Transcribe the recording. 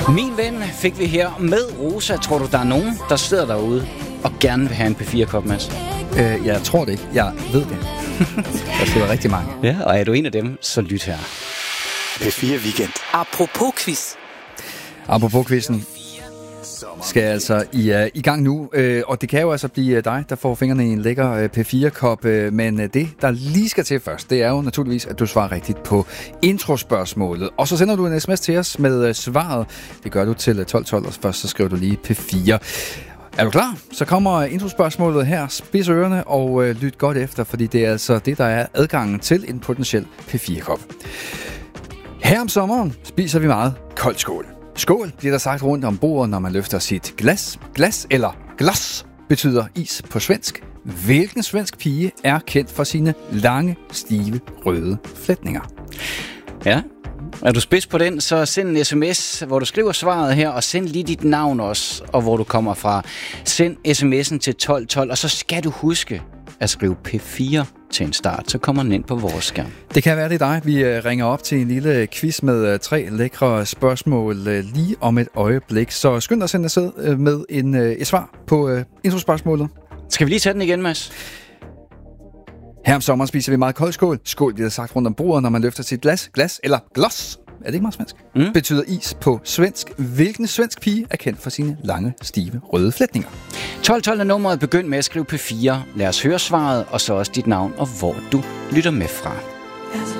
Min ven fik vi her med Rosa. Tror du, der er nogen, der sidder derude og gerne vil have en P4-kop, Mads? Jeg tror det ikke. Jeg ved det. Der sidder rigtig mange. Ja, og er du en af dem, så lyt her. P4 Weekend. Apropos quiz. Apropos quizzen skal altså i gang nu, og det kan jo altså blive dig, der får fingrene i en lækker P4-kop, men det, der lige skal til først, det er jo naturligvis, at du svarer rigtigt på introspørgsmålet. Og så sender du en sms til os med svaret. Det gør du til 1212, og først så skriver du lige P4. Er du klar? Så kommer introspørgsmålet her. Spids ørerne og lyt godt efter, fordi det er altså det, der er adgangen til en potentiel P4-kop. Her om sommeren spiser vi meget koldskål. Skål bliver der sagt rundt om bordet, når man løfter sit glas. Glas eller glas betyder is på svensk. Hvilken svensk pige er kendt for sine lange, stive, røde flætninger? Ja, er du spids på den, så send en sms, hvor du skriver svaret her, og send lige dit navn også, og hvor du kommer fra. Send sms'en til 1212, og så skal du huske at skrive P4 til en start, så kommer den ind på vores skærm. Det kan være, det er dig. Vi ringer op til en lille quiz med 3 lækre spørgsmål lige om et øjeblik. Så skynd dig at sende afsted med et svar på introspørgsmålet. Skal vi lige tage den igen, Mads? Her om sommeren spiser vi meget koldskål. Skål bliver sagt rundt om bordet, når man løfter sit glas. Glas eller glas. Er det ikke meget svensk? Betyder is på svensk. Hvilken svensk pige er kendt for sine lange, stive, røde flætninger? 1212 er nummeret. Begynd med at skrive P4. Lad os høre svaret, og så også dit navn og hvor du lytter med fra.